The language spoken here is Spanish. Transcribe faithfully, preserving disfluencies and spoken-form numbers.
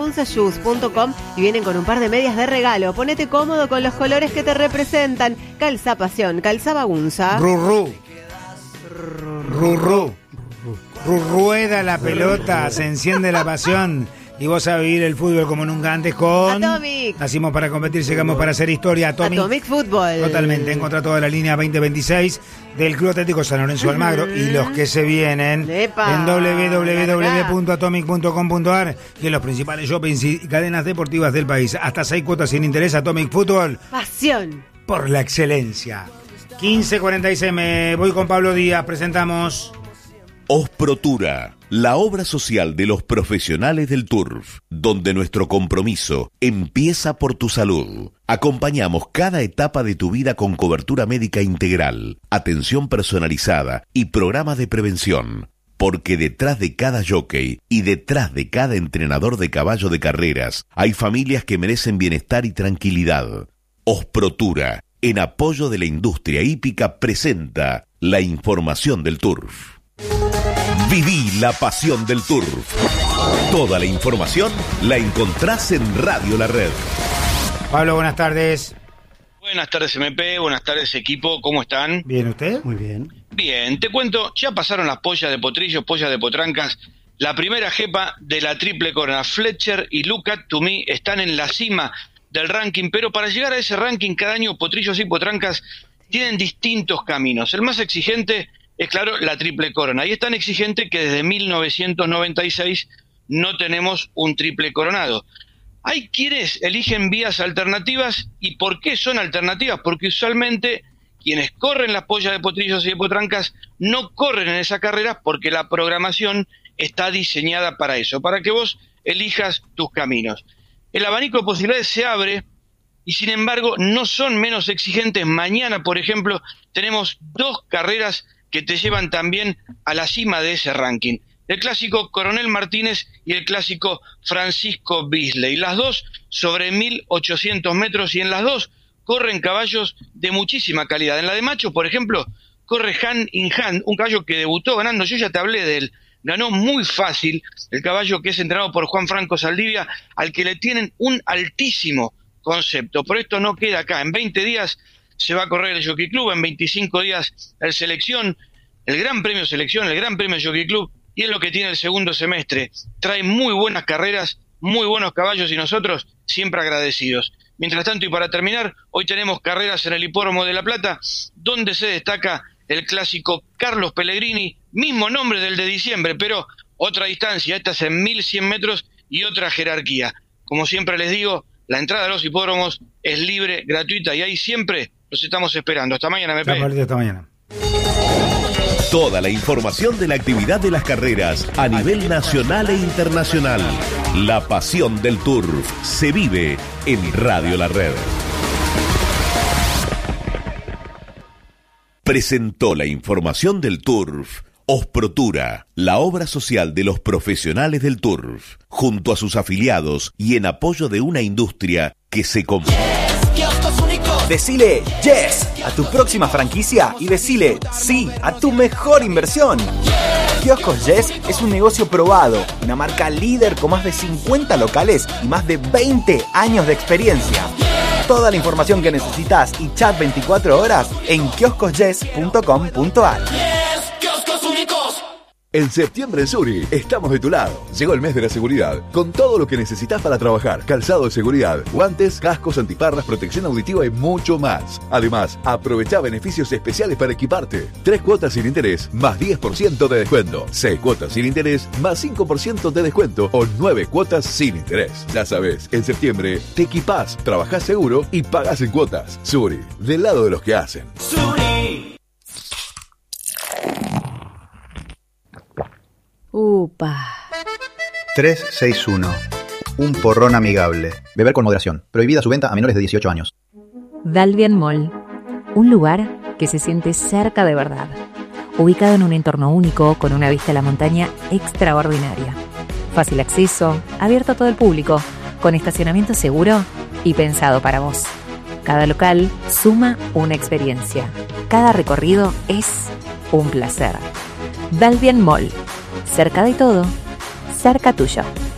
gunza shoes punto com y vienen con un par de medias de regalo. Ponete cómodo con los colores que te representan. Calza pasión, calza bagunza. Rurru. Rurru. Rueda la pelota, se enciende la pasión. Y vos a vivir el fútbol como nunca antes con... Atomic. Nacimos para competir, llegamos para hacer historia. Atomic. Atomic Fútbol. Totalmente. Encontrá toda la línea veinte veintiséis del Club Atlético San Lorenzo de Almagro. Uh-huh. Y los que se vienen Epa. en doble u doble u doble u punto atomic punto com punto a r y en los principales shoppings y cadenas deportivas del país. Hasta seis cuotas sin interés. Atomic Fútbol. Pasión. Por la excelencia. quince cuarenta y seis. Me voy con Pablo Díaz. Presentamos... Osprotura, la obra social de los profesionales del turf, donde nuestro compromiso empieza por tu salud. Acompañamos cada etapa de tu vida con cobertura médica integral, atención personalizada y programas de prevención. Porque detrás de cada jockey y detrás de cada entrenador de caballo de carreras hay familias que merecen bienestar y tranquilidad. Osprotura, en apoyo de la industria hípica, presenta la información del turf. Viví la pasión del turf. Toda la información la encontrás en Radio La Red. Pablo, buenas tardes. Buenas tardes, M P. Buenas tardes, equipo. ¿Cómo están? ¿Bien usted? Muy bien. Bien, te cuento, ya pasaron las pollas de potrillos, pollas de potrancas. La primera jepa de la triple corona, Fletcher y Look at to Me, están en la cima del ranking, pero para llegar a ese ranking cada año potrillos y potrancas tienen distintos caminos. El más exigente es, claro, la triple corona, y es tan exigente que desde mil novecientos noventa y seis no tenemos un triple coronado. Hay quienes eligen vías alternativas. ¿Y por qué son alternativas? Porque usualmente quienes corren las pollas de potrillos y de potrancas no corren en esas carreras porque la programación está diseñada para eso, para que vos elijas tus caminos. El abanico de posibilidades se abre y, sin embargo, no son menos exigentes. Mañana, por ejemplo, tenemos dos carreras que te llevan también a la cima de ese ranking. El clásico Coronel Martínez y el clásico Francisco Bisley. Las dos sobre mil ochocientos metros y en las dos corren caballos de muchísima calidad. En la de macho, por ejemplo, corre Hand in Hand, un caballo que debutó ganando, yo ya te hablé de él, ganó muy fácil, el caballo que es entrenado por Juan Franco Saldivia, al que le tienen un altísimo concepto. Por esto no queda acá, en veinte días se va a correr el Jockey Club, en veinticinco días el Selección, el Gran Premio Selección, el Gran Premio Jockey Club, y es lo que tiene el segundo semestre. Trae muy buenas carreras, muy buenos caballos y nosotros siempre agradecidos. Mientras tanto, y para terminar, hoy tenemos carreras en el Hipódromo de La Plata, donde se destaca el clásico Carlos Pellegrini, mismo nombre del de diciembre, pero otra distancia, esta es en mil cien metros y otra jerarquía. Como siempre les digo, la entrada a los hipódromos es libre, gratuita, y ahí siempre los estamos esperando. Hasta mañana, M P. Hasta mañana. Toda la información de la actividad de las carreras a nivel nacional e internacional. La pasión del turf se vive en Radio La Red. Presentó la información del turf Osprotura, la obra social de los profesionales del turf, junto a sus afiliados y en apoyo de una industria que se compra. Decile yes a tu próxima franquicia y decile sí a tu mejor inversión. Kioscos Yes es un negocio probado, una marca líder con más de cincuenta locales y más de veinte años de experiencia. Toda la información que necesitas y chat veinticuatro horas en kioscos yes punto com punto a r. En septiembre en Suri estamos de tu lado. Llegó el mes de la seguridad, con todo lo que necesitas para trabajar. Calzado de seguridad, guantes, cascos, antiparras, protección auditiva y mucho más. Además, aprovecha beneficios especiales para equiparte. Tres cuotas sin interés, más diez por ciento de descuento. Seis cuotas sin interés, más cinco por ciento de descuento. O nueve cuotas sin interés. Ya sabes, en septiembre te equipás, trabajás seguro y pagás en cuotas. Suri, del lado de los que hacen. Suri. Upa. trescientos sesenta y uno. Un porrón amigable. Beber con moderación. Prohibida su venta a menores de dieciocho años. Dalbian Mall. Un lugar que se siente cerca de verdad. Ubicado en un entorno único con una vista a la montaña extraordinaria. Fácil acceso, abierto a todo el público, con estacionamiento seguro y pensado para vos. Cada local suma una experiencia. Cada recorrido es un placer. Dalbian Mall. Cerca de todo, cerca tuyo.